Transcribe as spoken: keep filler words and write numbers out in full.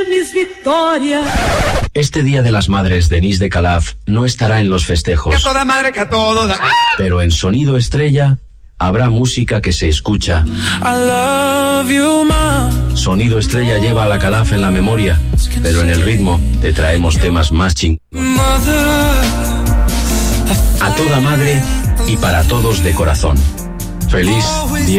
Este Día de las Madres, Denise de Calaf no estará en los festejos. Que a toda madre, que a todo da. Pero en Sonido Estrella habrá música que se escucha. I love you, Mom. Sonido Estrella lleva a la Calaf en la memoria, pero en el ritmo te traemos temas más ching. A toda madre y para todos de corazón. Feliz día.